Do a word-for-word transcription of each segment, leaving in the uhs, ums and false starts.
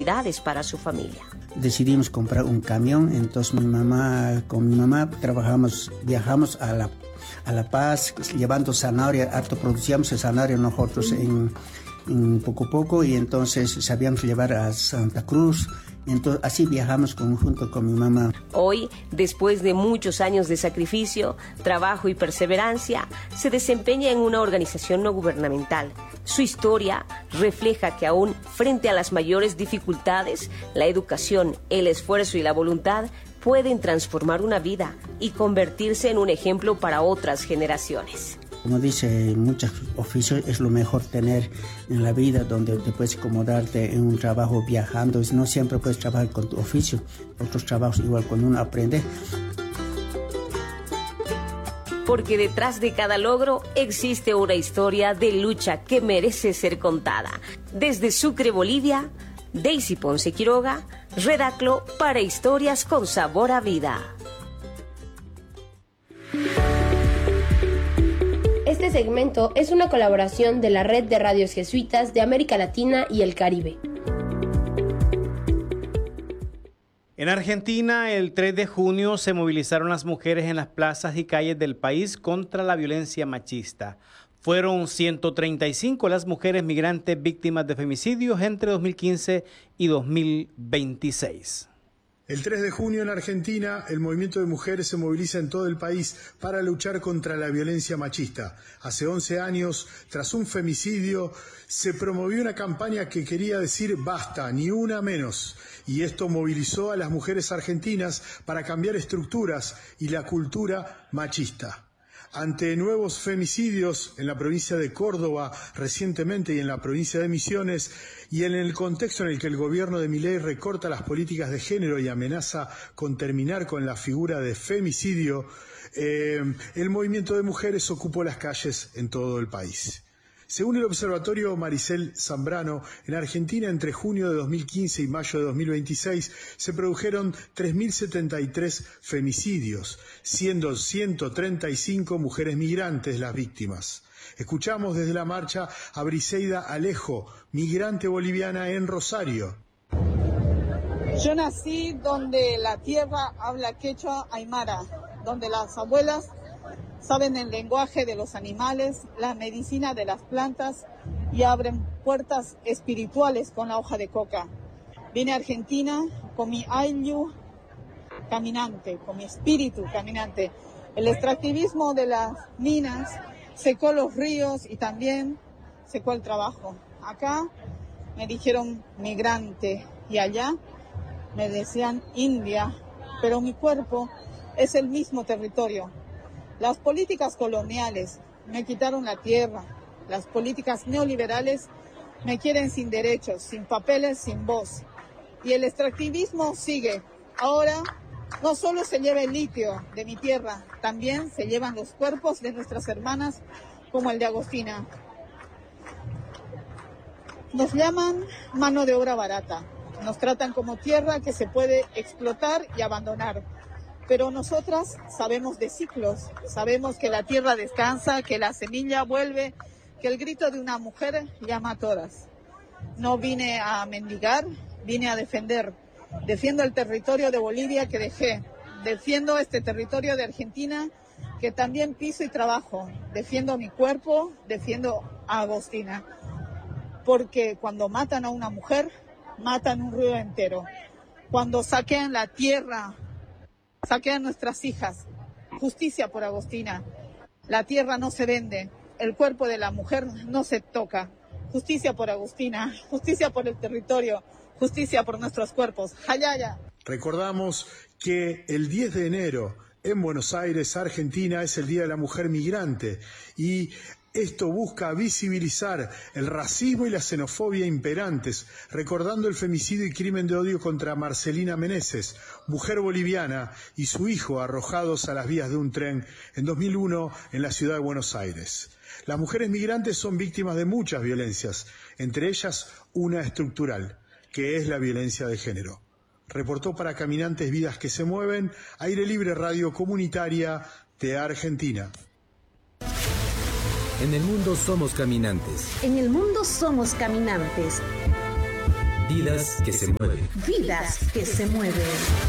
oportunidades para su familia. Decidimos comprar un camión, entonces mi mamá, con mi mamá trabajamos, viajamos a La, a La Paz, llevando zanahoria, harto producíamos zanahoria nosotros en, en poco a poco, y entonces sabíamos llevar a Santa Cruz. Entonces, así viajamos conjunto con mi mamá. Hoy, después de muchos años de sacrificio, trabajo y perseverancia, se desempeña en una organización no gubernamental. Su historia refleja que aún frente a las mayores dificultades, la educación, el esfuerzo y la voluntad pueden transformar una vida y convertirse en un ejemplo para otras generaciones. Como dice, muchos oficios es lo mejor tener en la vida, donde te puedes acomodarte en un trabajo viajando. No siempre puedes trabajar con tu oficio, otros trabajos igual cuando uno aprende. Porque detrás de cada logro existe una historia de lucha que merece ser contada. Desde Sucre, Bolivia, Daisy Ponce Quiroga, Redaclo para Historias con Sabor a Vida. Este segmento es una colaboración de la Red de Radios Jesuitas de América Latina y el Caribe. En Argentina, el tres de junio se movilizaron las mujeres en las plazas y calles del país contra la violencia machista. Fueron ciento treinta y cinco las mujeres migrantes víctimas de femicidios entre dos mil quince y dos mil veintiséis. El tres de junio en Argentina, el movimiento de mujeres se moviliza en todo el país para luchar contra la violencia machista. Hace once años, tras un femicidio, se promovió una campaña que quería decir basta, ni una menos. Y esto movilizó a las mujeres argentinas para cambiar estructuras y la cultura machista. Ante nuevos femicidios en la provincia de Córdoba recientemente y en la provincia de Misiones, y en el contexto en el que el gobierno de Milei recorta las políticas de género y amenaza con terminar con la figura de femicidio, eh, el movimiento de mujeres ocupó las calles en todo el país. Según el observatorio Maricel Zambrano, en Argentina entre junio de dos mil quince y mayo de dos mil veintiséis se produjeron tres mil setenta y tres femicidios, siendo ciento treinta y cinco mujeres migrantes las víctimas. Escuchamos desde la marcha a Briseida Alejo, migrante boliviana en Rosario. Yo nací donde la tierra habla quechua aymara, donde las abuelas saben el lenguaje de los animales, la medicina de las plantas y abren puertas espirituales con la hoja de coca. Vine a Argentina con mi ayllu caminante, con mi espíritu caminante. El extractivismo de las minas secó los ríos y también secó el trabajo. Acá me dijeron migrante y allá me decían india, pero mi cuerpo es el mismo territorio. Las políticas coloniales me quitaron la tierra, las políticas neoliberales me quieren sin derechos, sin papeles, sin voz. Y el extractivismo sigue. Ahora no solo se lleva el litio de mi tierra, también se llevan los cuerpos de nuestras hermanas como el de Agostina. Nos llaman mano de obra barata, nos tratan como tierra que se puede explotar y abandonar. Pero nosotras sabemos de ciclos, sabemos que la tierra descansa, que la semilla vuelve, que el grito de una mujer llama a todas. No vine a mendigar, vine a defender. Defiendo el territorio de Bolivia que dejé, defiendo este territorio de Argentina que también piso y trabajo. Defiendo mi cuerpo, defiendo a Agostina. Porque cuando matan a una mujer, matan un río entero. Cuando saquean la tierra, saquean nuestras hijas. Justicia por Agostina. La tierra no se vende, el cuerpo de la mujer no se toca. Justicia por Agostina, justicia por el territorio, justicia por nuestros cuerpos. Hayaya. Recordamos que el diez de enero en Buenos Aires, Argentina, es el Día de la Mujer Migrante y esto busca visibilizar el racismo y la xenofobia imperantes, recordando el femicidio y crimen de odio contra Marcelina Meneses, mujer boliviana, y su hijo arrojados a las vías de un tren en dos mil uno en la ciudad de Buenos Aires. Las mujeres migrantes son víctimas de muchas violencias, entre ellas una estructural, que es la violencia de género. Reportó para Caminantes Vidas que se Mueven, Aire Libre Radio Comunitaria de Argentina. En el mundo somos caminantes. En el mundo somos caminantes. Vidas que se mueven. Vidas que se mueven.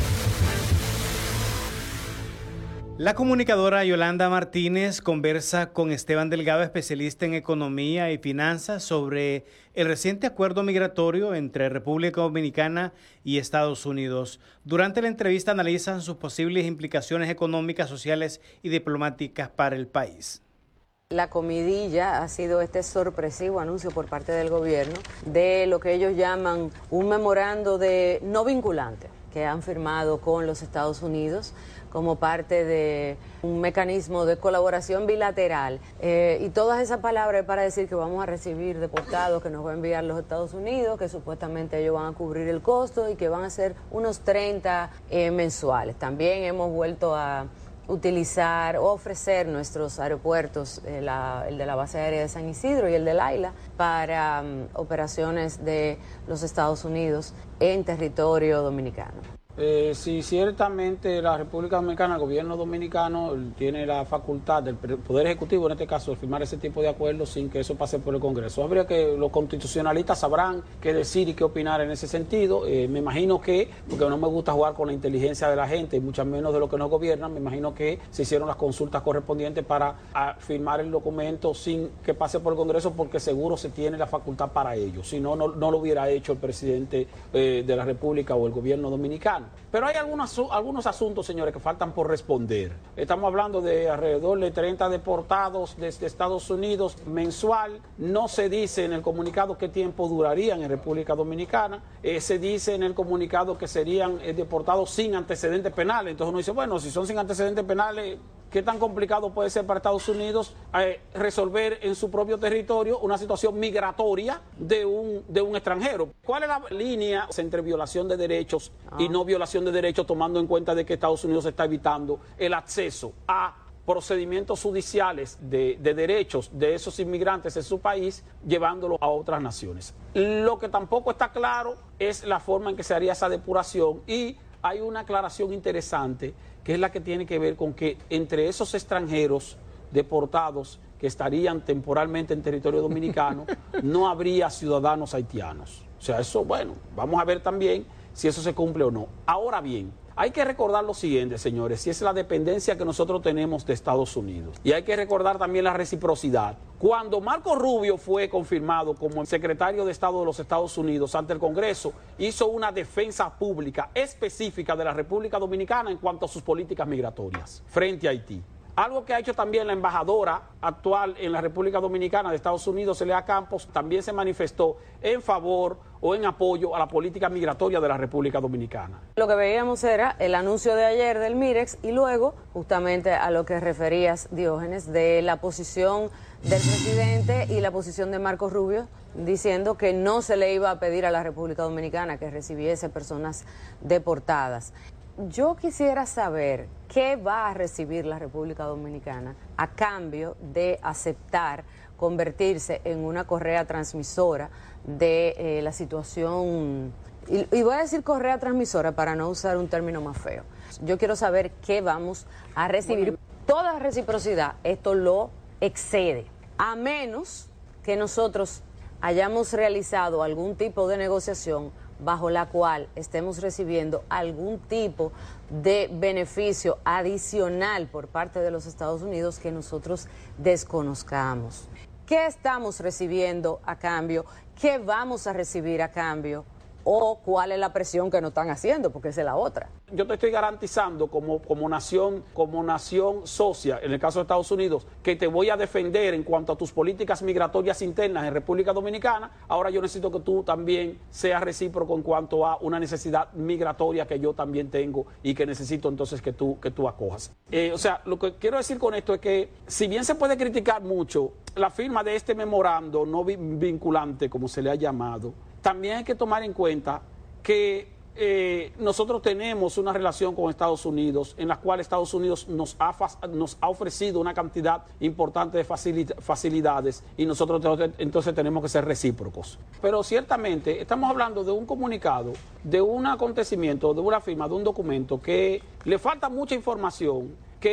La comunicadora Yolanda Martínez conversa con Esteban Delgado, especialista en economía y finanzas, sobre el reciente acuerdo migratorio entre República Dominicana y Estados Unidos. Durante la entrevista analizan sus posibles implicaciones económicas, sociales y diplomáticas para el país. La comidilla ha sido este sorpresivo anuncio por parte del gobierno de lo que ellos llaman un memorando de no vinculante que han firmado con los Estados Unidos como parte de un mecanismo de colaboración bilateral. Eh, y todas esas palabras para decir que vamos a recibir deportados que nos va a enviar los Estados Unidos, que supuestamente ellos van a cubrir el costo y que van a ser unos treinta eh, mensuales. También hemos vuelto a utilizar o ofrecer nuestros aeropuertos, eh, la, el de la base aérea de San Isidro y el de Laila, para um, operaciones de los Estados Unidos en territorio dominicano. Eh, sí, ciertamente la República Dominicana, el gobierno dominicano tiene la facultad del Poder Ejecutivo, en este caso, de firmar ese tipo de acuerdos sin que eso pase por el Congreso. Habría que los constitucionalistas sabrán qué decir y qué opinar en ese sentido. Eh, me imagino que, porque no me gusta jugar con la inteligencia de la gente y mucho menos de los que nos gobiernan, me imagino que se hicieron las consultas correspondientes para a, firmar el documento sin que pase por el Congreso, porque seguro se tiene la facultad para ello. Si no, no, no lo hubiera hecho el presidente eh, de la República o el gobierno dominicano. Pero hay algunos, algunos asuntos, señores, que faltan por responder. Estamos hablando de alrededor de treinta deportados desde Estados Unidos mensual. No se dice en el comunicado qué tiempo durarían en República Dominicana. Eh, se dice en el comunicado que serían eh, deportados sin antecedentes penales. Entonces uno dice, bueno, si son sin antecedentes penales, ¿qué tan complicado puede ser para Estados Unidos eh, resolver en su propio territorio una situación migratoria de un, de un extranjero? ¿Cuál es la línea entre violación de derechos ah. y no violación de derechos, tomando en cuenta de que Estados Unidos está evitando el acceso a procedimientos judiciales de, de derechos de esos inmigrantes en su país, llevándolos a otras naciones? Lo que tampoco está claro es la forma en que se haría esa depuración, y hay una aclaración interesante que es la que tiene que ver con que entre esos extranjeros deportados que estarían temporalmente en territorio dominicano no habría ciudadanos haitianos. O sea, eso, bueno, vamos a ver también si eso se cumple o no. Ahora bien, hay que recordar lo siguiente, señores, si es la dependencia que nosotros tenemos de Estados Unidos. Y hay que recordar también la reciprocidad. Cuando Marco Rubio fue confirmado como el secretario de Estado de los Estados Unidos ante el Congreso, hizo una defensa pública específica de la República Dominicana en cuanto a sus políticas migratorias frente a Haití. Algo que ha hecho también la embajadora actual en la República Dominicana de Estados Unidos, Elea Campos, también se manifestó en favor o en apoyo a la política migratoria de la República Dominicana. Lo que veíamos era el anuncio de ayer del Mirex y luego justamente a lo que referías, Diógenes, de la posición del presidente y la posición de Marco Rubio, diciendo que no se le iba a pedir a la República Dominicana que recibiese personas deportadas. Yo quisiera saber qué va a recibir la República Dominicana a cambio de aceptar convertirse en una correa transmisora de eh, la situación, y, y voy a decir correa transmisora para no usar un término más feo. Yo quiero saber qué vamos a recibir. Bueno, toda reciprocidad, esto lo excede, a menos que nosotros hayamos realizado algún tipo de negociación bajo la cual estemos recibiendo algún tipo de beneficio adicional por parte de los Estados Unidos que nosotros desconozcamos. ¿Qué estamos recibiendo a cambio? ¿Qué vamos a recibir a cambio? ¿O cuál es la presión que nos están haciendo? Porque esa es la otra. Yo te estoy garantizando como, como nación, como nación socia, en el caso de Estados Unidos, que te voy a defender en cuanto a tus políticas migratorias internas en República Dominicana. Ahora yo necesito que tú también seas recíproco en cuanto a una necesidad migratoria que yo también tengo y que necesito entonces que tú, que tú acojas. Eh, o sea, lo que quiero decir con esto es que, si bien se puede criticar mucho la firma de este memorando no vinculante, como se le ha llamado, también hay que tomar en cuenta que eh, nosotros tenemos una relación con Estados Unidos en la cual Estados Unidos nos ha, nos ha ofrecido una cantidad importante de facilidades y nosotros entonces tenemos que ser recíprocos. Pero ciertamente estamos hablando de un comunicado, de un acontecimiento, de una firma, de un documento que le falta mucha información, que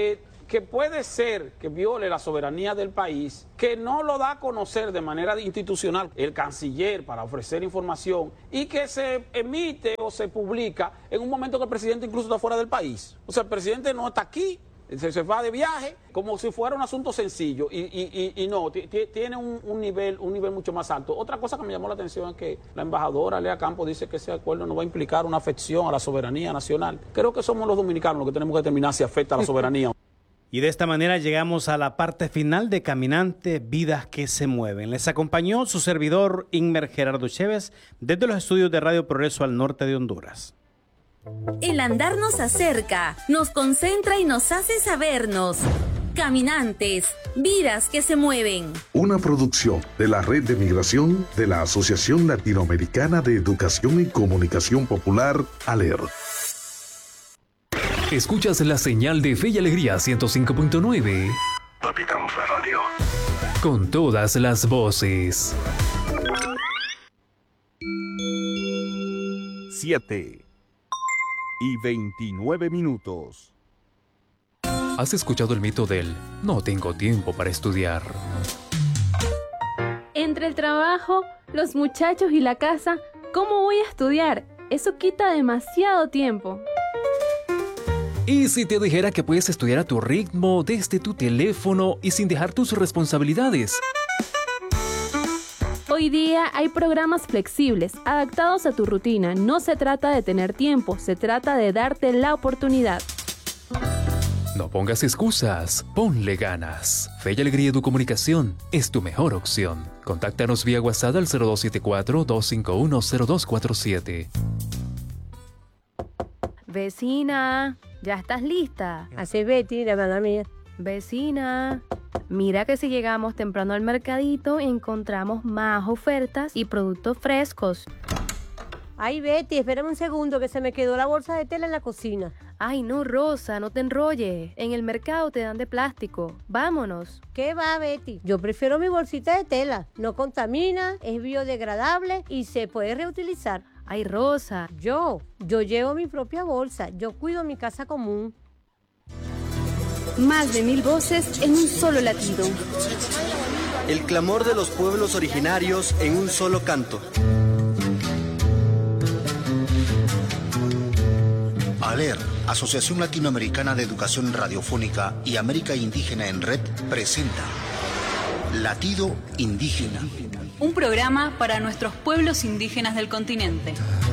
que puede ser que viole la soberanía del país, que no lo da a conocer de manera institucional el canciller para ofrecer información y que se emite o se publica en un momento que el presidente incluso está fuera del país. O sea, el presidente no está aquí, se, se va de viaje como si fuera un asunto sencillo y, y, y, y no, tiene un, un, nivel, un nivel mucho más alto. Otra cosa que me llamó la atención es que la embajadora Lea Campos dice que ese acuerdo no va a implicar una afección a la soberanía nacional. Creo que somos los dominicanos los que tenemos que determinar si afecta a la soberanía. Y de esta manera llegamos a la parte final de Caminante, Vidas que se mueven. Les acompañó su servidor Inmer Gerardo Chévez desde los estudios de Radio Progreso al norte de Honduras. El andar nos acerca, nos concentra y nos hace sabernos. Caminantes, vidas que se mueven. Una producción de la Red de Migración de la Asociación Latinoamericana de Educación y Comunicación Popular, ALER. Escuchas la señal de Fe y Alegría ciento cinco punto nueve. Capitán Radio. Con todas las voces. Siete y veintinueve minutos. ¿Has escuchado el mito del no tengo tiempo para estudiar? Entre el trabajo, los muchachos y la casa, ¿cómo voy a estudiar? Eso quita demasiado tiempo. ¿Y si te dijera que puedes estudiar a tu ritmo, desde tu teléfono y sin dejar tus responsabilidades? Hoy día hay programas flexibles, adaptados a tu rutina. No se trata de tener tiempo, se trata de darte la oportunidad. No pongas excusas, ponle ganas. Fe y Alegría Educomunicación es tu mejor opción. Contáctanos vía WhatsApp al cero dos siete cuatro, dos cinco uno, cero dos cuatro siete. Vecina, ¿ya estás lista? Así, Betty, de verdad mía. Vecina, mira que si llegamos temprano al mercadito encontramos más ofertas y productos frescos. Ay, Betty, espérame un segundo que se me quedó la bolsa de tela en la cocina. Ay, no, Rosa, no te enrolles. En el mercado te dan de plástico. Vámonos. ¿Qué va, Betty? Yo prefiero mi bolsita de tela. No contamina, es biodegradable y se puede reutilizar. Ay, Rosa. Yo, yo llevo mi propia bolsa. Yo cuido mi casa común. Más de mil voces en un solo latido. El clamor de los pueblos originarios en un solo canto. ALER, Asociación Latinoamericana de Educación Radiofónica y América Indígena en Red, presenta Latido Indígena. Un programa para nuestros pueblos indígenas del continente.